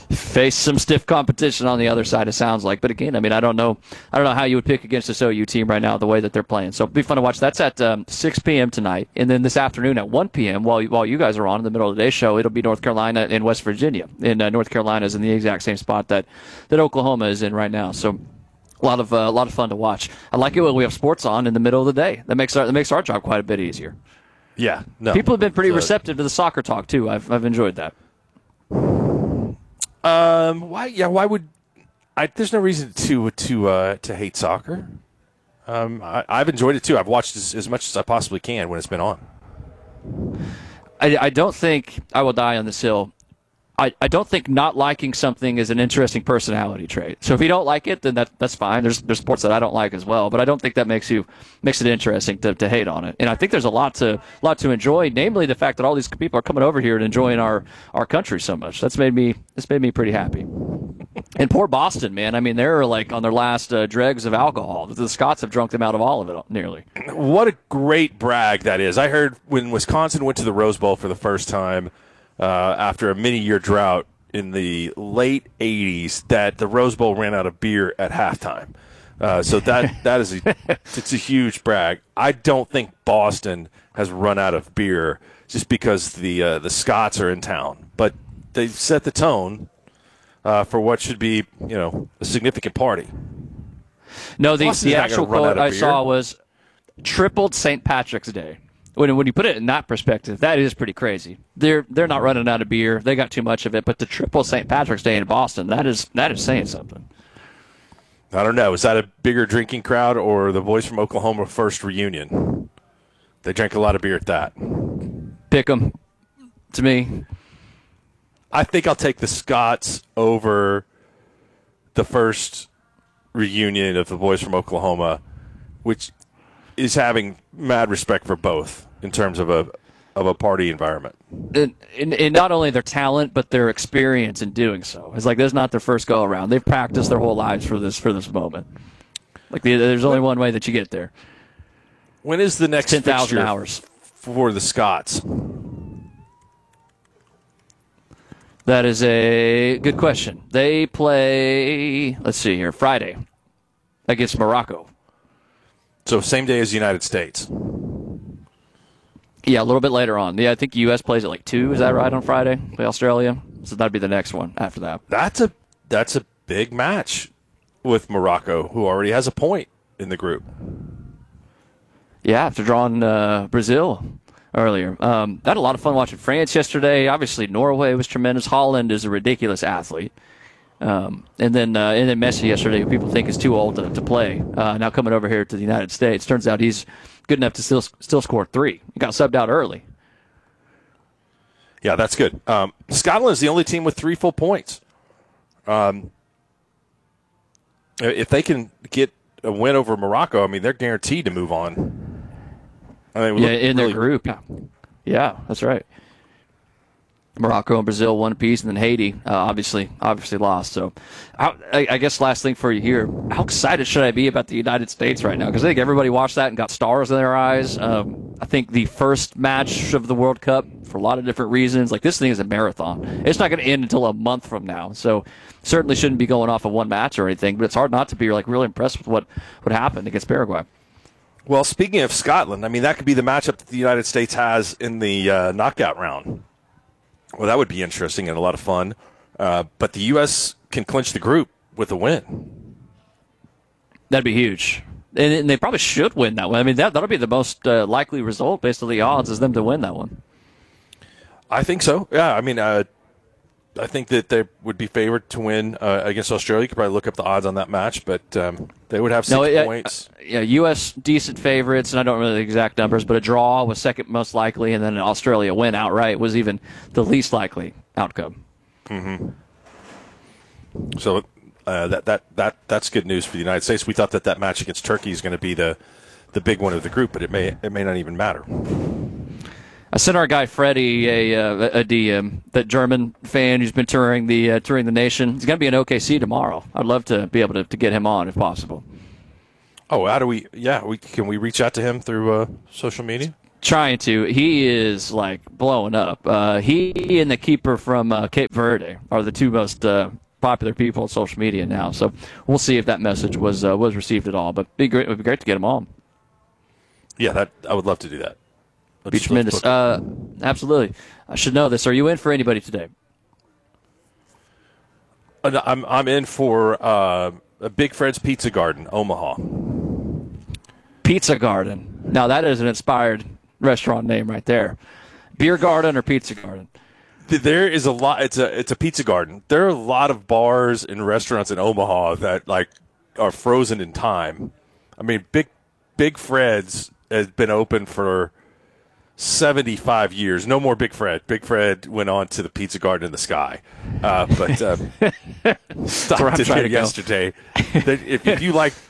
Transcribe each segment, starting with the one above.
face some stiff competition on the other side, it sounds like. But again, I mean, I don't know how you would pick against this OU team right now, the way that they're playing. So it'll be fun to watch. That's at 6 p.m. tonight. And then this afternoon at 1 p.m., while you guys are on in the middle of the day show, it'll be North Carolina and West Virginia. And North Carolina is in the exact same spot that Oklahoma is in right now. So a lot of fun to watch. I like it when we have sports on in the middle of the day. That makes our job quite a bit easier. Yeah, no. People have been pretty receptive to the soccer talk too. I've enjoyed that. Why? Yeah, why would? There's no reason to hate soccer. I've enjoyed it too. I've watched as much as I possibly can when it's been on. I don't think I will die on this hill. I don't think not liking something is an interesting personality trait. So if you don't like it, then that's fine. There's sports that I don't like as well, but I don't think that makes it interesting to hate on it. And I think there's a lot to enjoy, namely the fact that all these people are coming over here and enjoying our country so much. It's made me pretty happy. And poor Boston, man. I mean, they're like on their last dregs of alcohol. The Scots have drunk them out of all of it, nearly. What a great brag that is. I heard when Wisconsin went to the Rose Bowl for the first time, after a many-year drought in the late 80s, that the Rose Bowl ran out of beer at halftime. So that is it's a huge brag. I don't think Boston has run out of beer just because the Scots are in town, but they've set the tone for what should be a significant party. No, the actual quote I saw was tripled St. Patrick's Day. When you put it in that perspective, that is pretty crazy. They're not running out of beer. They got too much of it. But to triple St. Patrick's Day in Boston, that is saying something. I don't know. Is that a bigger drinking crowd or the boys from Oklahoma first reunion? They drank a lot of beer at that. Pick them. To me. I think I'll take the Scots over the first reunion of the boys from Oklahoma, which is having mad respect for both in terms of a party environment. And not only their talent, but their experience in doing so. It's like this is not their first go around. They've practiced their whole lives for this moment. Like there's only one way that you get there. When is the next 10,000 hours for the Scots? That is a good question. They play, let's see here, Friday against Morocco. So same day as the United States. Yeah, a little bit later on. Yeah, I think the U.S. plays at like 2. Is that right, on Friday? Play Australia. So that'd be the next one after that. That's a big match with Morocco, who already has a point in the group. Yeah, after drawing Brazil earlier. I had a lot of fun watching France yesterday. Obviously, Norway was tremendous. Holland is a ridiculous athlete. And then Messi yesterday, who people think is too old to play, now coming over here to the United States. Turns out he's good enough to still score 3. He got subbed out early. Yeah, that's good. Scotland is the only team with 3 full points. If they can get a win over Morocco, I mean, they're guaranteed to move on. I mean, in their group. Yeah, that's right. Morocco and Brazil one apiece, and then Haiti obviously lost. So, I guess last thing for you here, how excited should I be about the United States right now? Because I think everybody watched that and got stars in their eyes. I think the first match of the World Cup, for a lot of different reasons, like this thing is a marathon. It's not going to end until a month from now. So, certainly shouldn't be going off of one match or anything, but it's hard not to be like really impressed with what happened against Paraguay. Well, speaking of Scotland, I mean, that could be the matchup that the United States has in the knockout round. Well, that would be interesting and a lot of fun. But the U.S. can clinch the group with a win. That'd be huge. And they probably should win that one. I mean, that'll be the most likely result based on the odds is them to win that one. I think so. Yeah, I mean, I think that they would be favored to win against Australia. You could probably look up the odds on that match, but they would have 6 points. Yeah, U.S. decent favorites, and I don't know the exact numbers, but a draw was second most likely, and then an Australia win outright was even the least likely outcome. Mm-hmm. So that's good news for the United States. We thought that match against Turkey is going to be the big one of the group, but it may not even matter. I sent our guy Freddie a DM, that German fan who's been touring the nation. He's going to be in OKC tomorrow. I'd love to be able to get him on if possible. Oh, how do we? Yeah, can we reach out to him through social media? Trying to. He is like blowing up. He and the keeper from Cape Verde are the two most popular people on social media now. So we'll see if that message was received at all. But it would be great to get them on. Yeah, I would love to do that. Be tremendous. Absolutely. I should know this. Are you in for anybody today? I'm in for a Big Fred's Pizza Garden, Omaha. Pizza Garden. Now that is an inspired restaurant name right there. Beer Garden or Pizza Garden? There is a lot. It's a pizza garden. There are a lot of bars and restaurants in Omaha that like are frozen in time. I mean, Big Fred's has been open for 75 years. No more Big Fred. Big Fred went on to the Pizza Garden in the sky. But stopped it here yesterday. If you like,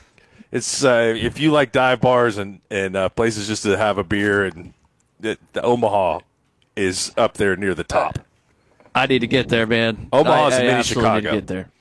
if you like dive bars and places just to have a beer, and the Omaha is up there near the top. I need to get there, man. Omaha's a mini absolutely Chicago. Need to get there.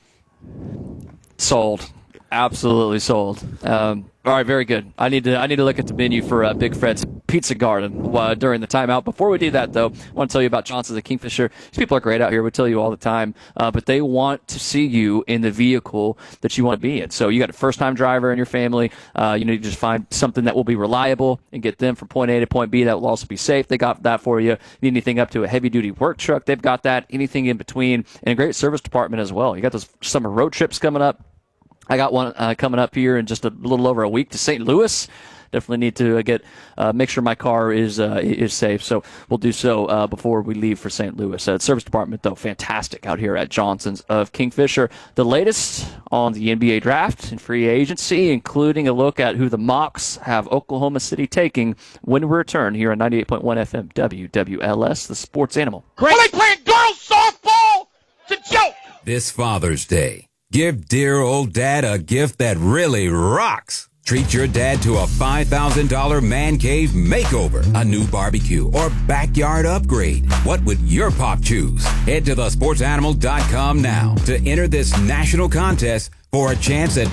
Sold. Absolutely sold. All right, very good. I need to look at the menu for Big Fred's Pizza Garden during the timeout. Before we do that, though, I want to tell you about Johnson's at Kingfisher. These people are great out here. We tell you all the time, but they want to see you in the vehicle that you want to be in. So you got a first-time driver in your family. You need to just find something that will be reliable and get them from point A to point B that will also be safe. They got that for you. Need anything up to a heavy-duty work truck, they've got that. Anything in between, and a great service department as well. You got those summer road trips coming up. I got one coming up here in just a little over a week to St. Louis. Definitely need to make sure my car is safe. So we'll do so before we leave for St. Louis. Service department, though, fantastic out here at Johnson's of Kingfisher. The latest on the NBA draft and free agency, including a look at who the Mocs have Oklahoma City taking when we return here on 98.1 FM WWLS, the Sports Animal. Great. Well, they playing girls softball? It's a joke. This Father's Day, give dear old dad a gift that really rocks. Treat your dad to a $5,000 man cave makeover, a new barbecue, or backyard upgrade. What would your pop choose? Head to thesportsanimal.com now to enter this national contest for a chance at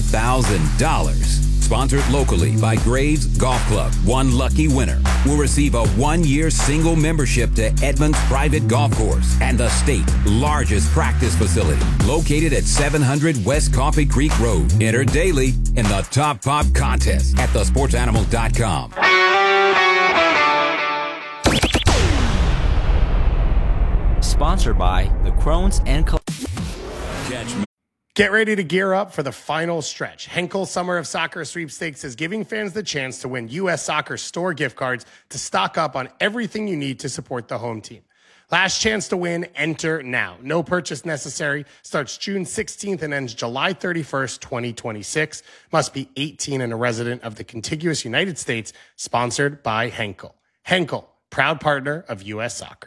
$5,000. Sponsored locally by Graves Golf Club. One lucky winner will receive a 1-year single membership to Edmonds Private Golf Course and the state's largest practice facility, located at 700 West Coffee Creek Road. Enter daily in the Top Pop contest at thesportsanimal.com. Sponsored by the Crohn's and Get ready to gear up for the final stretch. Henkel Summer of Soccer Sweepstakes is giving fans the chance to win U.S. Soccer store gift cards to stock up on everything you need to support the home team. Last chance to win, enter now. No purchase necessary. Starts June 16th and ends July 31st, 2026. Must be 18 and a resident of the contiguous United States. Sponsored by Henkel. Henkel, proud partner of U.S. Soccer.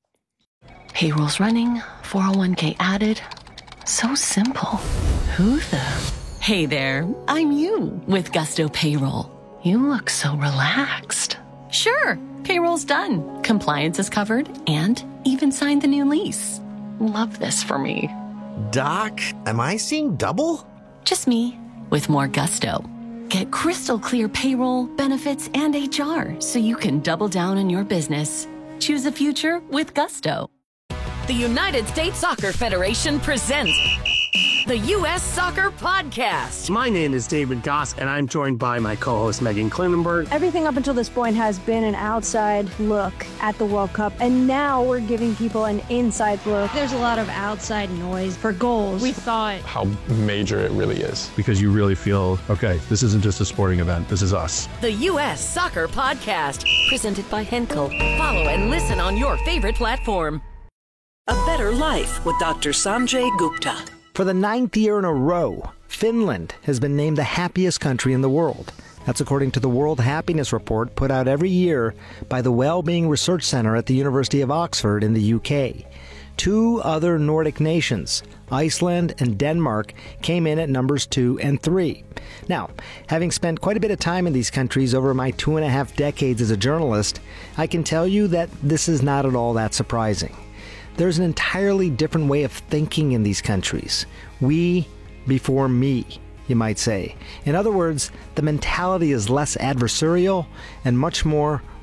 Payroll's running, 401k added. So simple. Who the? Hey there, I'm you with Gusto Payroll. You look so relaxed. Sure, payroll's done. Compliance is covered and even signed the new lease. Love this for me. Doc, am I seeing double? Just me with more Gusto. Get crystal clear payroll, benefits, and HR so you can double down on your business. Choose a future with Gusto. The United States Soccer Federation presents the U.S. Soccer Podcast. My name is David Goss, and I'm joined by my co-host Megan Klinenberg. Everything up until this point has been an outside look at the World Cup, and now we're giving people an inside look. There's a lot of outside noise for goals. We thought how major it really is. Because you really feel, okay, this isn't just a sporting event, this is us. The U.S. Soccer Podcast, presented by Henkel. Follow and listen on your favorite platform. A Better Life with Dr. Sanjay Gupta. For the 9th year in a row, Finland has been named the happiest country in the world. That's according to the World Happiness Report put out every year by the Wellbeing Research Centre at the University of Oxford in the UK. 2 other Nordic nations, Iceland and Denmark, came in at numbers 2 and 3. Now, having spent quite a bit of time in these countries over my 2.5 decades as a journalist, I can tell you that this is not at all that surprising. There's an entirely different way of thinking in these countries. We before me, you might say. In other words, the mentality is less adversarial and much more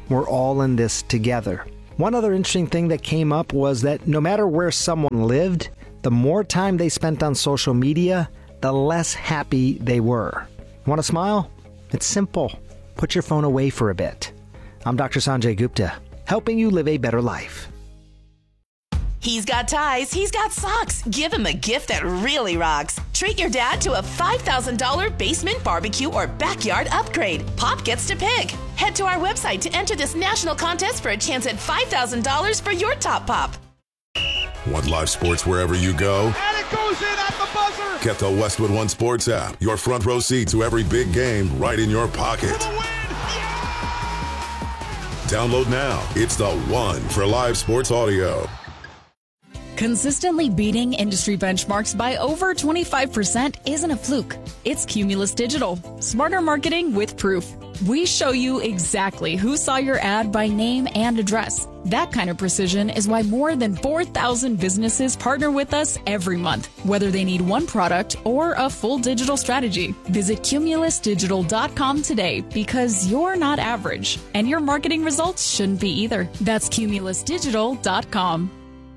We're all in this together. One other interesting thing that came up was that no matter where someone lived, the more time they spent on social media, the less happy they were. Want to smile? It's simple. Put your phone away for a bit. I'm Dr. Sanjay Gupta, helping you live a better life. He's got ties, he's got socks. Give him a gift that really rocks. Treat your dad to a $5,000 basement barbecue or backyard upgrade. Pop gets to pick. Head to our website to enter this national contest for a chance at $5,000 for your top pop. Want live sports wherever you go? And it goes in at the buzzer. Get the Westwood One Sports app. Your front row seat to every big game right in your pocket. Download now. It's the one for live sports audio. Consistently beating industry benchmarks by over 25% isn't a fluke. It's Cumulus Digital. Smarter marketing with proof. We show you exactly who saw your ad by name and address. That kind of precision is why more than 4,000 businesses partner with us every month, whether they need one product or a full digital strategy. Visit cumulusdigital.com today because you're not average, and your marketing results shouldn't be either. That's cumulusdigital.com.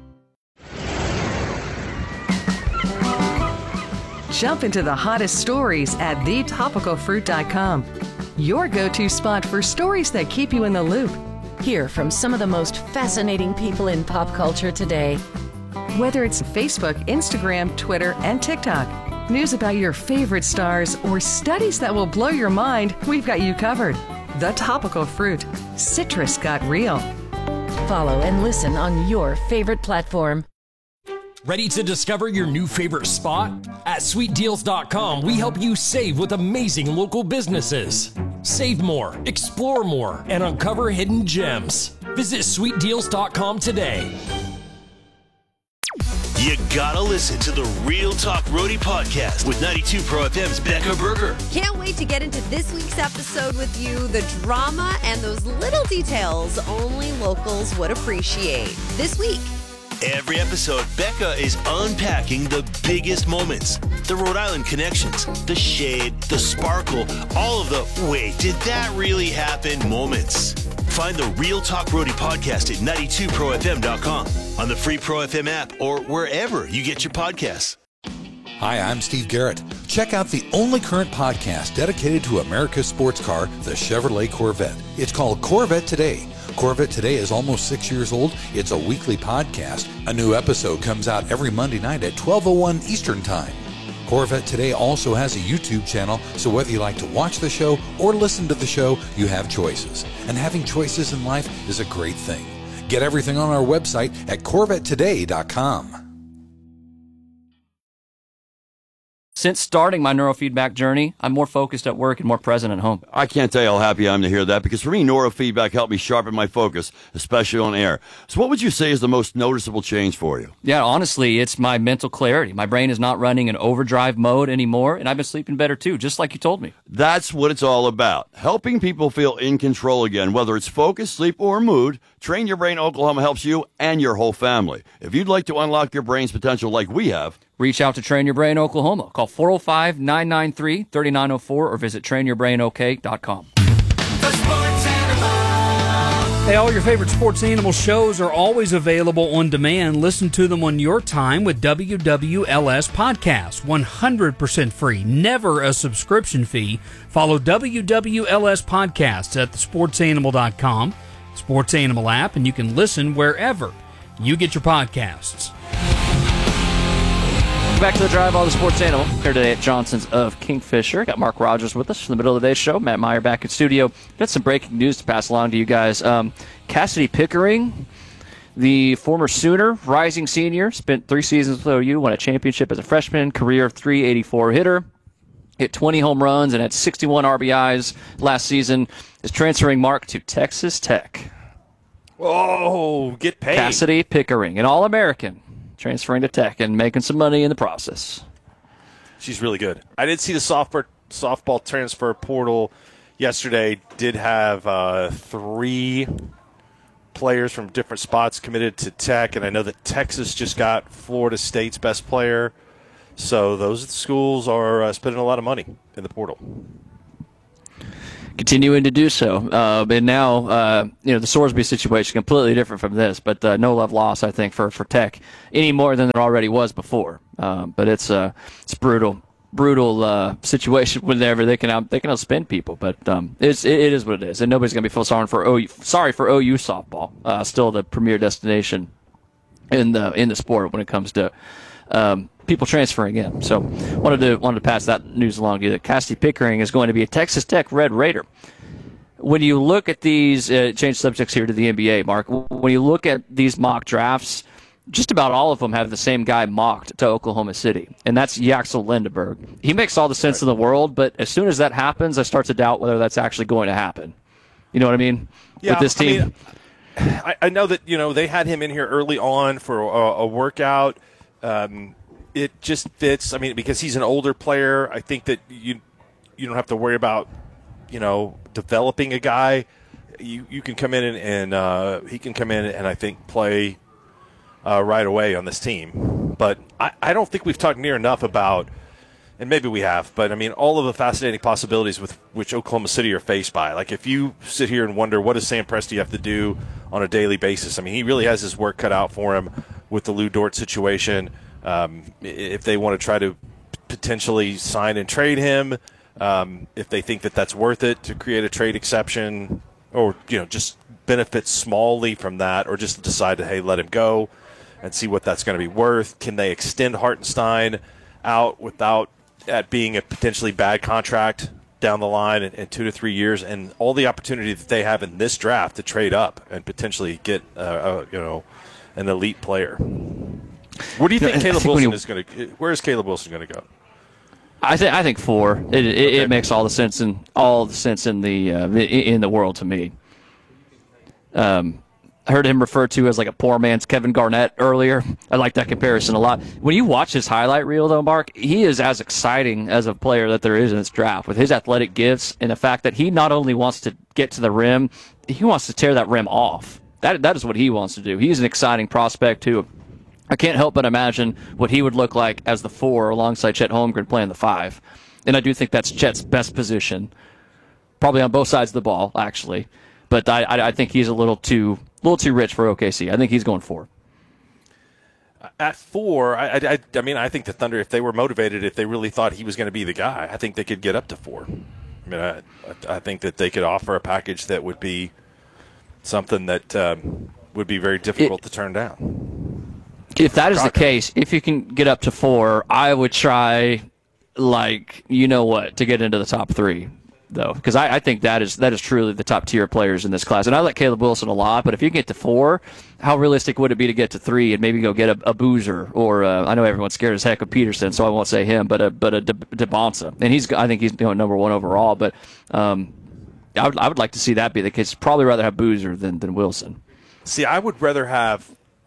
Jump into the hottest stories at thetopicalfruit.com. Your go-to spot for stories that keep you in the loop. Hear from some of the most fascinating people in pop culture today. Whether it's Facebook, Instagram, Twitter, and TikTok, news about your favorite stars, or studies that will blow your mind, we've got you covered. The Topical Fruit. Citrus got real. Follow and listen on your favorite platform. Ready to discover your new favorite spot? At sweetdeals.com, we help you save with amazing local businesses. Save more, explore more, and uncover hidden gems. Visit sweetdeals.com today. You gotta listen to the Real Talk Roadie podcast with 92 Pro FM's Becca Berger. Can't wait to get into this week's episode with you. The drama and those little details only locals would appreciate. This week, every episode, Becca is unpacking the biggest moments, the Rhode Island connections, the shade, the sparkle, all of the wait, did that really happen moments. Find the Real Talk Roadie podcast at 92profm.com, on the free Pro FM app, or wherever you get your podcasts. Hi, I'm Steve Garrett. Check out the only current podcast dedicated to America's sports car, the Chevrolet Corvette. It's called Corvette Today. Corvette Today is almost 6 years old. It's a weekly podcast. A new episode comes out every Monday night at 12:01 Eastern Time. Corvette Today also has a YouTube channel, so whether you like to watch the show or listen to the show, you have choices. And having choices in life is a great thing. Get everything on our website at CorvetteToday.com. Since starting my neurofeedback journey, I'm more focused at work and more present at home. I can't tell you how happy I am to hear that, because for me, neurofeedback helped me sharpen my focus, especially on air. So what would you say is the most noticeable change for you? Yeah, honestly, it's my mental clarity. My brain is not running in overdrive mode anymore, and I've been sleeping better too, just like you told me. That's what it's all about. Helping people feel in control again, whether it's focus, sleep, or mood. Train Your Brain Oklahoma helps you and your whole family. If you'd like to unlock your brain's potential like we have, reach out to Train Your Brain Oklahoma. Call 405-993-3904 or visit trainyourbrainok.com. Hey, all your favorite Sports Animal shows are always available on demand. Listen to them on your time with WWLS Podcast. 100% free, never a subscription fee. Follow WWLS Podcasts at thesportsanimal.com, Sports Animal app, and you can listen wherever you get your podcasts. Back to the Drive, all the Sports Animal. Here today at Johnson's of Kingfisher. Got Mark Rogers with us in the middle of the day show. Matt Meyer back in studio. Got some breaking news to pass along to you guys. Cassidy Pickering, the former Sooner, rising senior, spent 3 seasons with OU, won a championship as a freshman, career .384 hitter, hit 20 home runs and had 61 RBIs last season, is transferring Mark to Texas Tech. Oh, get paid. Cassidy Pickering, an All-American, transferring to Tech and making some money in the process. She's really good. I did see the softball transfer portal yesterday. Did have 3 players from different spots committed to Tech, and I know that Texas just got Florida State's best player. So those schools are spending a lot of money in the portal. continuing to do so. And now, the Sorsby situation completely different from this, but no love lost, I think, for Tech any more than there already was before. But it's brutal situation whenever they can outspend people. But it is what it is, and nobody's going to be feel sorry for OU softball. Still the premier destination in the sport when it comes to people transferring in. So wanted to pass that news along to you that Cassidy Pickering is going to be a Texas Tech Red Raider. When you look at these, change subjects here to the NBA, Mark, when you look at these mock drafts, just about all of them have the same guy mocked to Oklahoma City, and that's Yaxel Lindeberg. He makes all the sense in the world, but as soon as that happens, I start to doubt whether that's actually going to happen. You know what I mean? Yeah, with this team. I know that they had him in here early on for a workout. It just fits. I mean, because he's an older player, I think that you don't have to worry about developing a guy. You can come in and he can come in and I think play right away on this team. But I don't think we've talked near enough about, and maybe we have, but I mean all of the fascinating possibilities with which Oklahoma City are faced by. Like if you sit here and wonder what does Sam Presti have to do on a daily basis, I mean he really has his work cut out for him with the Lou Dort situation. If they want to try to potentially sign and trade him, if they think that that's worth it to create a trade exception, or just benefit smallly from that, or just decide to let him go and see what that's going to be worth. Can they extend Hartenstein out without that being a potentially bad contract down the line in 2 to 3 years, and all the opportunity that they have in this draft to trade up and potentially get an elite player? Where do you think Caleb Wilson is going to? Where is Caleb Wilson going to go? I think 4. It makes all the sense in the world to me. I heard him referred to as like a poor man's Kevin Garnett earlier. I like that comparison a lot. When you watch his highlight reel, though, Mark, he is as exciting as a player that there is in this draft with his athletic gifts and the fact that he not only wants to get to the rim, he wants to tear that rim off. That is what he wants to do. He's an exciting prospect, too. I can't help but imagine what he would look like as the 4 alongside Chet Holmgren playing the 5. And I do think that's Chet's best position, probably on both sides of the ball, actually. But I think he's a little too rich for OKC. I think he's going 4. At 4, I mean, I think the Thunder, if they were motivated, if they really thought he was going to be the guy, I think they could get up to 4. I mean, I think that they could offer a package that would be something that would be very difficult to turn down. If that is the case, if you can get up to 4, I would try, to get into the top 3, though, because I think that is truly the top tier players in this class. And I like Caleb Wilson a lot, but if you get to 4, how realistic would it be to get to 3 and maybe go get a Boozer or I know everyone's scared as heck of Peterson, so I won't say him, but a DeBonsa, and I think he's number 1 overall. But I would like to see that be the case. Probably rather have Boozer than Wilson. See, I would rather have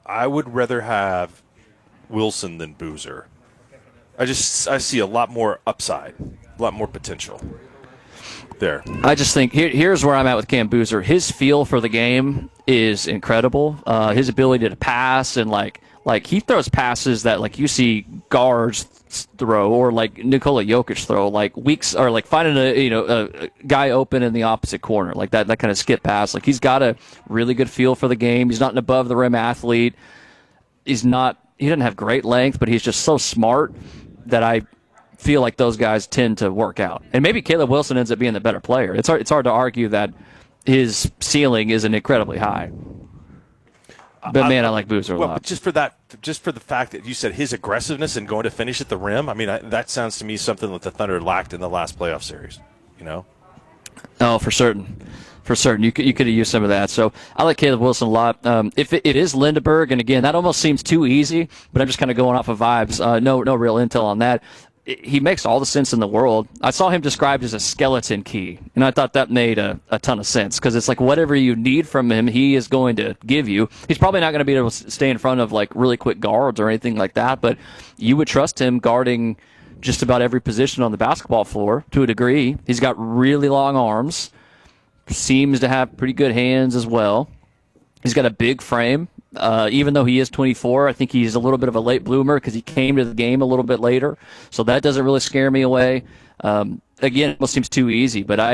Wilson than Boozer. I see a lot more upside, a lot more potential there. I just think here's where I'm at with Cam Boozer. His feel for the game is incredible. His ability to pass and like he throws passes that you see guards throw or like Nikola Jokic throw, weeks or finding a guy open in the opposite corner, like that kind of skip pass. Like he's got a really good feel for the game. He's not an above the rim athlete. He doesn't have great length, but he's just so smart that I feel like those guys tend to work out. And maybe Caleb Wilson ends up being the better player. It's hard to argue that his ceiling isn't incredibly high. But man, I like Boozer a lot. Just for the fact that you said his aggressiveness and going to finish at the rim, I mean, that sounds to me something that the Thunder lacked in the last playoff series. Oh, for certain. For certain. You could have used some of that. So I like Caleb Wilson a lot. If it is Lindeberg, and again, that almost seems too easy, but I'm just kind of going off of vibes. No real intel on that. He makes all the sense in the world. I saw him described as a skeleton key, and I thought that made a ton of sense because it's like whatever you need from him, he is going to give you. He's probably not going to be able to stay in front of really quick guards or anything like that, but you would trust him guarding just about every position on the basketball floor to a degree. He's got really long arms, seems to have pretty good hands as well. He's got a big frame. Even though he is 24, I think he's a little bit of a late bloomer because he came to the game a little bit later. So that doesn't really scare me away. Again, it almost seems too easy, but I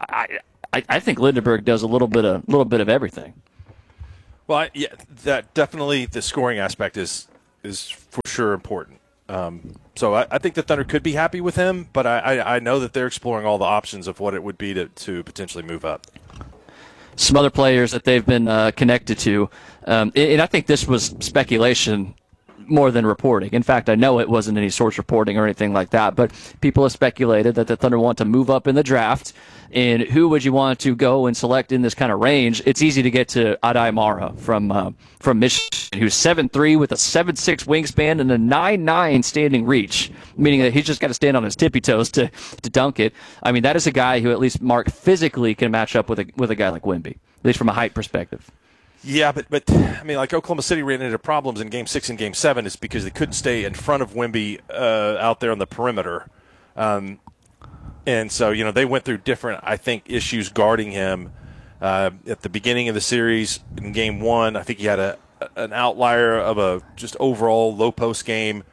I think Lindenberg does a little bit of everything. Well, yeah, that definitely the scoring aspect is for sure important. So I think the Thunder could be happy with him, but I know that they're exploring all the options of what it would be to potentially move up. Some other players that they've been connected to, and I think this was speculation more than reporting. In fact, I know it wasn't any source reporting or anything like that, but people have speculated that the Thunder want to move up in the draft. And who would you want to go and select in this kind of range? It's easy to get to Adai Mara from Michigan, who's 7'3" with a 7'6" wingspan and a 9'9" standing reach, meaning that he's just got to stand on his tippy toes to dunk it. I mean, that is a guy who at least Mark physically can match up with a guy like Wemby, at least from a height perspective. Yeah, but I mean, like Oklahoma City ran into problems in Game 6 and Game 7 is because they couldn't stay in front of Wemby out there on the perimeter. And so, they went through different, I think, issues guarding him at the beginning of the series. In Game 1, I think he had an outlier of a just overall low post game,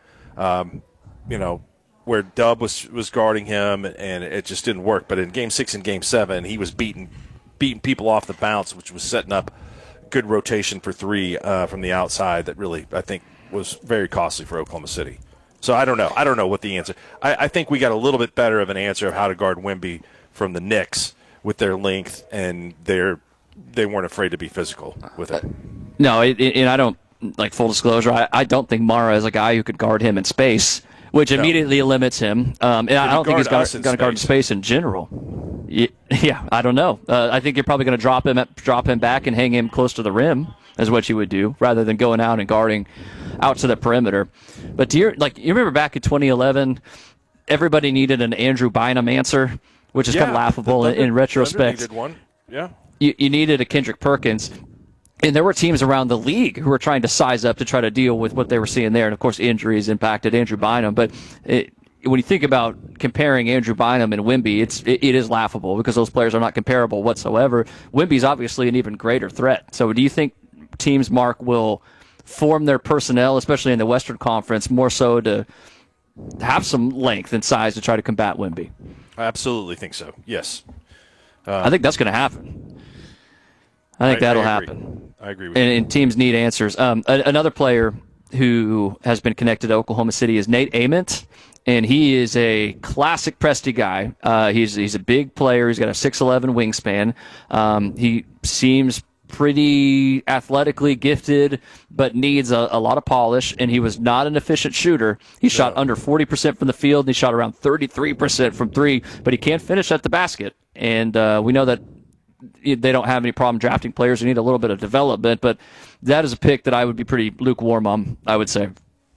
where Dub was guarding him, and it just didn't work. But in Game 6 and Game 7, he was beating people off the bounce, which was setting up good rotation for three from the outside that really, I think, was very costly for Oklahoma City. So I don't know. I don't know what the answer. I think we got a little bit better of an answer of how to guard Wemby from the Knicks with their length, and they weren't afraid to be physical with it. No, and I don't, like, full disclosure, I don't think Mara is a guy who could guard him in space, which immediately limits him. And I don't think he's going to guard in space in general. Yeah, I don't know. I think you're probably going to drop him back and hang him close to the rim, is what you would do, rather than going out and guarding out to the perimeter. But you remember back in 2011, everybody needed an Andrew Bynum answer, which is kind of laughable in retrospect. Needed one. Yeah. You needed a Kendrick Perkins. And there were teams around the league who were trying to size up to try to deal with what they were seeing there. And, of course, injuries impacted Andrew Bynum. But when you think about comparing Andrew Bynum and Wemby, it is laughable because those players are not comparable whatsoever. Wemby's obviously an even greater threat. So do you think teams, Mark, will form their personnel, especially in the Western Conference, more so to have some length and size to try to combat Wemby? I absolutely think so, yes. I think that's going to happen. I think that'll happen. I agree with you. And teams need answers. Another player who has been connected to Oklahoma City is Nate Ament, and he is a classic Presti guy. He's a big player. He's got a 6'11" wingspan. He seems pretty athletically gifted, but needs a lot of polish, and he was not an efficient shooter. He shot under 40% from the field, and he shot around 33% from three, but he can't finish at the basket. And we know that they don't have any problem drafting players who need a little bit of development, but that is a pick that I would be pretty lukewarm on, I would say.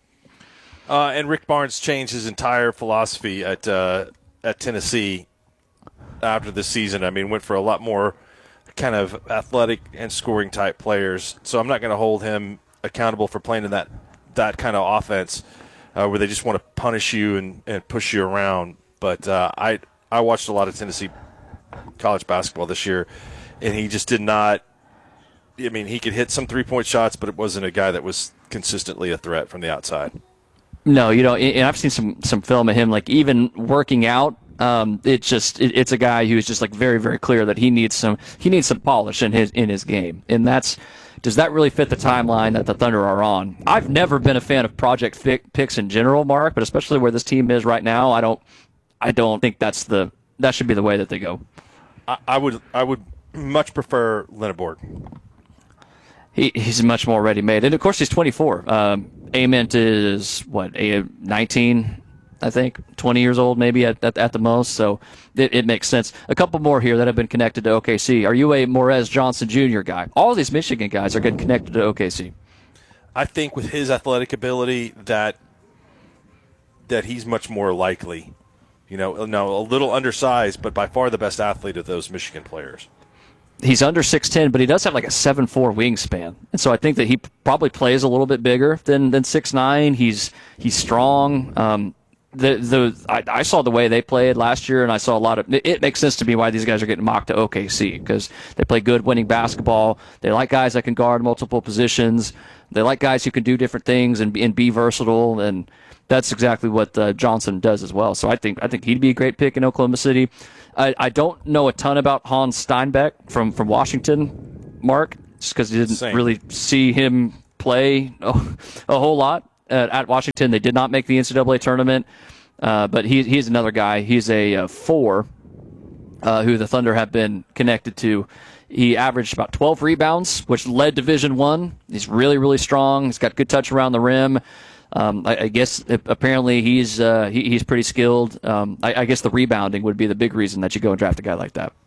And Rick Barnes changed his entire philosophy at Tennessee after the season. I mean, went for a lot more kind of athletic and scoring type players. So I'm not going to hold him accountable for playing in that kind of offense where they just want to punish you and push you around. But I watched a lot of Tennessee college basketball this year, and he just did not. I mean, he could hit some three-point shots, but it wasn't a guy that was consistently a threat from the outside. No, and I've seen some film of him, like even working out. It's a guy who's just like very, very clear that he needs some polish in his game, and does that really fit the timeline that the Thunder are on? I've never been a fan of project picks in general, Mark, but especially where this team is right now, I don't think that should be the way that they go. I would much prefer Lindenberg. He's much more ready-made, and of course he's 24. Ament is 19, I think, 20 years old maybe at the most. So it makes sense. A couple more here that have been connected to OKC. Are you a Morez Johnson Jr. guy? All these Michigan guys are getting connected to OKC. I think with his athletic ability that he's much more likely. A little undersized, but by far the best athlete of those Michigan players. He's under 6'10", but he does have like a 7'4" wingspan. And so I think that he probably plays a little bit bigger than 6'9". He's strong. I saw the way they played last year, and I saw a lot of. It makes sense to me why these guys are getting mocked to OKC, because they play good winning basketball. They like guys that can guard multiple positions. They like guys who can do different things and be versatile, and that's exactly what Johnson does as well. So I think he'd be a great pick in Oklahoma City. I don't know a ton about Hans Steinbeck from Washington, Mark, just because you didn't really see him play a whole lot at Washington. They did not make the NCAA tournament, but he's another guy. He's a 4 who the Thunder have been connected to. He averaged about 12 rebounds, which led Division I. He's really, really strong. He's got good touch around the rim. I guess apparently he's pretty skilled. I guess the rebounding would be the big reason that you go and draft a guy like that.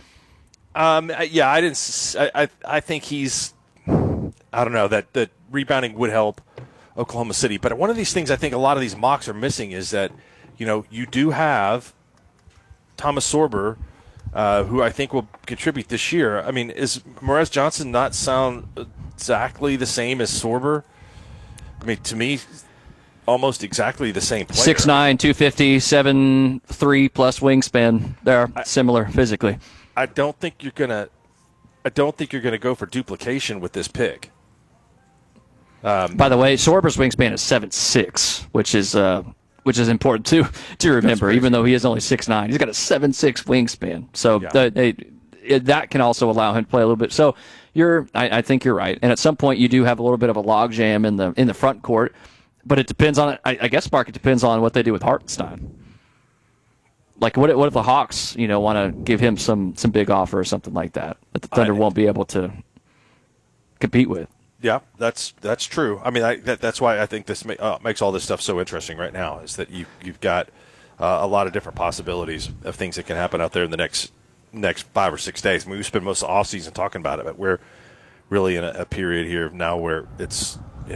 Yeah, I think he's. I don't know that rebounding would help Oklahoma City, but one of these things I think a lot of these mocks are missing is that you do have Thomas Sorber, who I think will contribute this year. I mean, is Morez Johnson not sound exactly the same as Sorber? I mean, to me, almost exactly the same player. 6'9", 250, 7'3" plus wingspan. They're similar physically. I don't think you're gonna go for duplication with this pick. By the way, Sorber's wingspan is 7'6", which is important to remember. Even though he is only 6'9", he's got a 7'6" wingspan. So that can also allow him to play a little bit. So I think you're right. And at some point, you do have a little bit of a logjam in the front court. But it depends on I guess, Mark, it depends on what they do with Hartenstein. Like, what if the Hawks, want to give him some big offer or something like that the Thunder won't be able to compete with? Yeah, that's true. I mean, that's why I think this makes all this stuff so interesting right now, is that you've got a lot of different possibilities of things that can happen out there in the next 5 or 6 days. I mean, we spend most of the offseason talking about it, but we're really in a period here now where it's,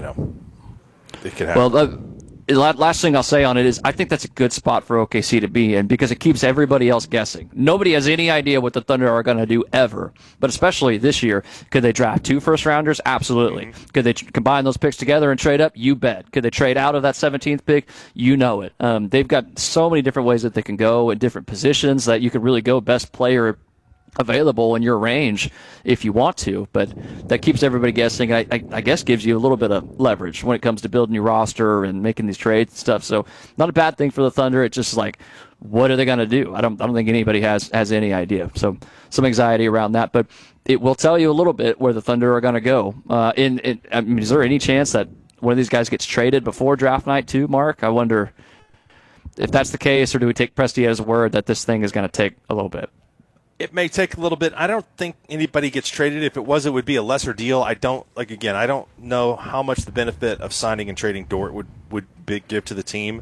it can happen. Well, last thing I'll say on it is I think that's a good spot for OKC to be in because it keeps everybody else guessing. Nobody has any idea what the Thunder are going to do ever, but especially this year. Could they draft 2 first-rounders? Absolutely. Mm-hmm. Could they combine those picks together and trade up? You bet. Could they trade out of that 17th pick? You know it. They've got so many different ways that they can go in different positions that you could really go best player available in your range if you want to, but that keeps everybody guessing. I guess gives you a little bit of leverage when it comes to building your roster and making these trades and stuff. So not a bad thing for the Thunder. It's just like, what are they going to do? I don't think anybody has any idea. So some anxiety around that, but it will tell you a little bit where the Thunder are going to go. I mean, is there any chance that one of these guys gets traded before draft night too, Mark? I wonder if that's the case, or do we take Presti as a word that this thing is going to take a little bit? It may take a little bit. I don't think anybody gets traded. If it was, it would be a lesser deal. I don't know how much the benefit of signing and trading Dort would give to the team.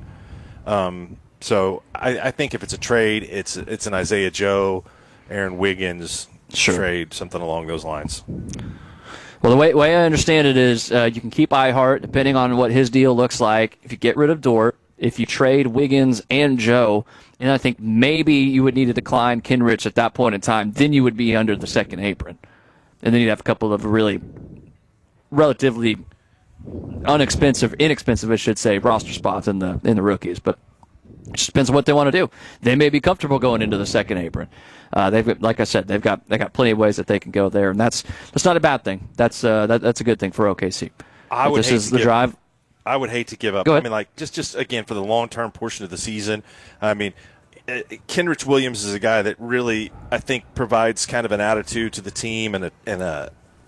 So I think if it's a trade, it's an Isaiah Joe, Aaron Wiggins trade, something along those lines. Well, the way I understand it is you can keep Ihart depending on what his deal looks like. If you get rid of Dort, if you trade Wiggins and Joe, and I think maybe you would need to decline Kenrich at that point in time, then you would be under the second apron. And then you'd have a couple of really relatively inexpensive, I should say, roster spots in the rookies. But it just depends on what they want to do. They may be comfortable going into the second apron. Like I said, they've got plenty of ways that they can go there, and that's not a bad thing. That's a good thing for OKC. I would hate to give up. Go ahead. I mean, like just again for the long-term portion of the season. I mean, Kenrich Williams is a guy that really, I think, provides kind of an attitude to the team and a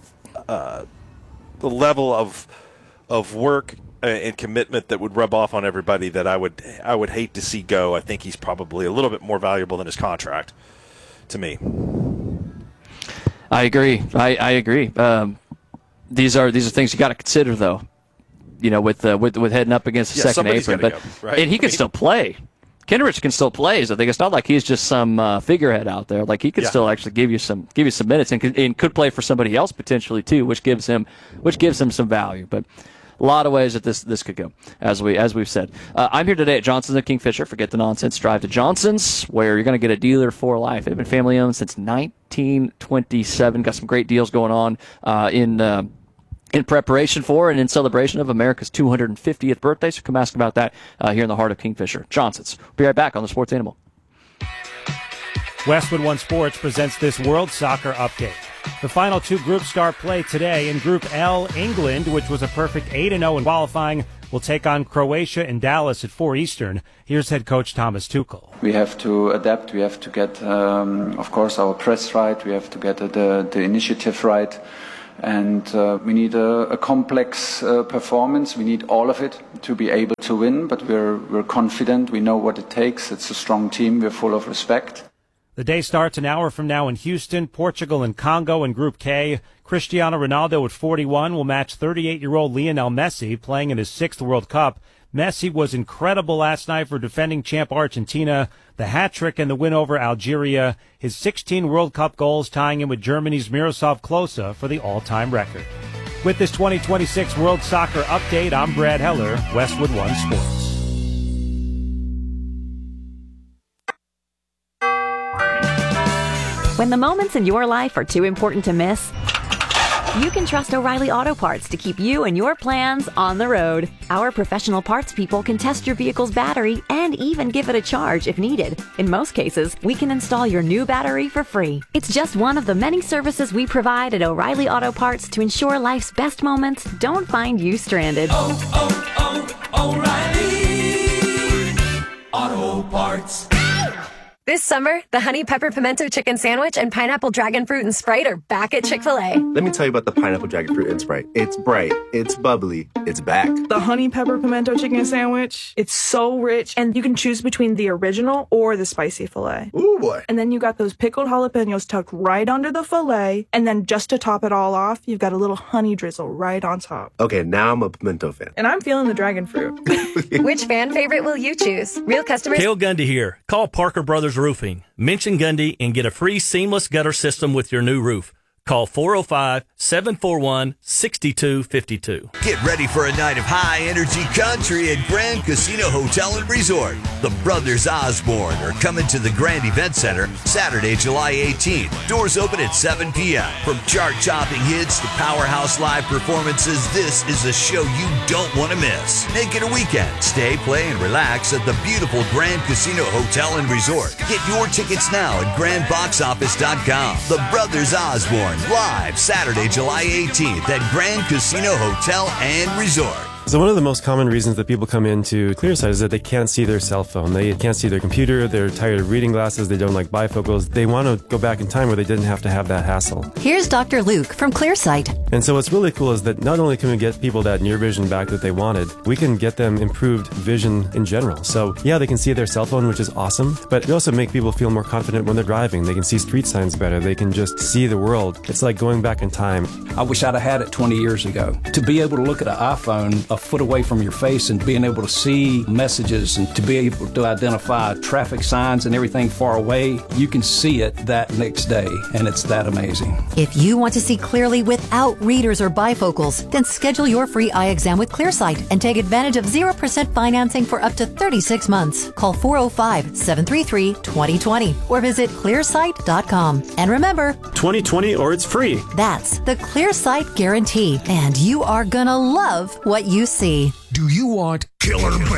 level of work and commitment that would rub off on everybody that I would hate to see go. I think he's probably a little bit more valuable than his contract to me. I agree. I agree. These are things you got to consider, though. With heading up against the second apron, but right? And he can still play. Kenrich can still play. So I think it's not like he's just some figurehead out there. Like he could still actually give you some minutes and could play for somebody else potentially too, which gives him some value. But a lot of ways that this could go, as we've said. I'm here today at Johnson's and Kingfisher. Forget the nonsense. Drive to Johnson's, where you're going to get a dealer for life. They've been family owned since 1927. Got some great deals going on in in preparation for and in celebration of America's 250th birthday. So come ask about that here in the heart of Kingfisher. Johnson's. We'll be right back on the Sports Animal. Westwood One Sports presents this World Soccer Update. The final two groups start play today. In Group L, England, which was a perfect 8-0 in qualifying, will take on Croatia in Dallas at 4 Eastern. Here's head coach Thomas Tuchel. We have to adapt. We have to get, of course, our press right. We have to get the initiative right. And we need a complex performance. We need all of it to be able to win. But we're confident. We know what it takes. It's a strong team. We're full of respect. The day starts an hour from now in Houston, Portugal and Congo in Group K. Cristiano Ronaldo at 41 will match 38-year-old Lionel Messi playing in his 6th World Cup. Messi was incredible last night for defending champ Argentina, the hat-trick and the win over Algeria, his 16 World Cup goals tying him with Germany's Miroslav Klose for the all-time record. With this 2026 World Soccer Update, I'm Brad Heller, Westwood One Sports. When the moments in your life are too important to miss, you can trust O'Reilly Auto Parts to keep you and your plans on the road. Our professional parts people can test your vehicle's battery and even give it a charge if needed. In most cases, we can install your new battery for free. It's just one of the many services we provide at O'Reilly Auto Parts to ensure life's best moments don't find you stranded. O'Reilly Auto Parts. This summer, the Honey Pepper Pimento Chicken Sandwich and Pineapple Dragon Fruit and Sprite are back at Chick-fil-A. Let me tell you about the Pineapple Dragon Fruit and Sprite. It's bright, it's bubbly, it's back. The Honey Pepper Pimento Chicken Sandwich, it's so rich, and you can choose between the original or the spicy filet. Ooh, boy. And then you got those pickled jalapenos tucked right under the filet, and then just to top it all off, you've got a little honey drizzle right on top. Okay, now I'm a pimento fan. And I'm feeling the dragon fruit. Which fan favorite will you choose? Real customers... Cale Gundy here. Call Parker Brothers Roofing. Mention Gundy and get a free seamless gutter system with your new roof. Call 405-741-6252. Get ready for a night of high-energy country at Grand Casino Hotel and Resort. The Brothers Osborne are coming to the Grand Event Center Saturday, July 18th. Doors open at 7 p.m. From chart-topping hits to powerhouse live performances, this is a show you don't want to miss. Make it a weekend. Stay, play, and relax at the beautiful Grand Casino Hotel and Resort. Get your tickets now at grandboxoffice.com. The Brothers Osborne. Live Saturday, July 18th at Grand Casino Hotel and Resort. So one of the most common reasons that people come into Clearsight is that they can't see their cell phone. They can't see their computer. They're tired of reading glasses. They don't like bifocals. They want to go back in time where they didn't have to have that hassle. Here's Dr. Luke from Clearsight. And so what's really cool is that not only can we get people that near vision back that they wanted, we can get them improved vision in general. So yeah, they can see their cell phone, which is awesome, but we also make people feel more confident when they're driving. They can see street signs better. They can just see the world. It's like going back in time. I wish I'd have had it 20 years ago. To be able to look at an iPhone a foot away from your face and being able to see messages and to be able to identify traffic signs and everything far away, you can see it that next day, and it's that amazing. If you want to see clearly without readers or bifocals, then schedule your free eye exam with Clearsight and take advantage of 0% financing for up to 36 months. Call 405-733-2020 or visit clearsight.com. And remember, 2020 or it's free. That's the Clearsight guarantee, and you are gonna love what you see. Do you want killer